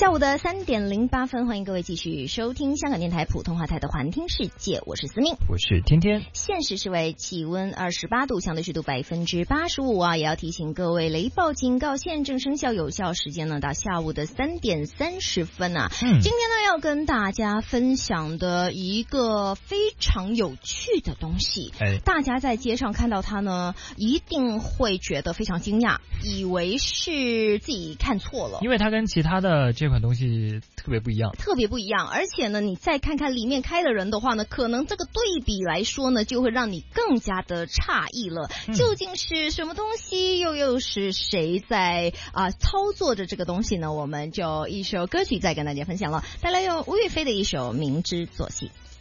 下午的3:08，欢迎各位继续收听香港电台普通话台的环听世界，我是思明， 我是天天。 现时室外气温28度，相对湿度85%啊，也要提醒各位，雷暴警告现正生效，有效时间呢到下午的3:30啊。今天呢要跟大家分享的一个非常有趣的东西，大家在街上看到它呢，一定会觉得非常惊讶，以为是自己看错了， 因为它跟其他的这款东西特别不一样， 而且呢，你再看看里面开的人的话呢，可能这个对比来说呢，就会让你更加的诧异了。究竟是什么东西，又是谁在操作着这个东西呢？我们就一首歌曲再跟大家分享了，带来由吴雨霏的一首《明知作戏》。